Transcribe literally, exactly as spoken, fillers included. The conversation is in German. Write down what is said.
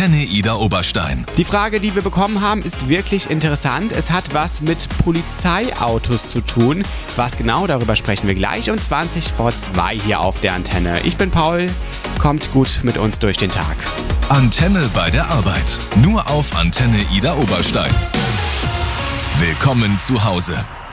Antenne Ida Oberstein. Die Frage, die wir bekommen haben, ist wirklich interessant. Es hat was mit Polizeiautos zu tun. Was genau, darüber sprechen wir gleich um zwanzig vor zwei hier auf der Antenne. Ich bin Paul, kommt gut mit uns durch den Tag. Antenne bei der Arbeit. Nur auf Antenne Ida Oberstein. Willkommen zu Hause.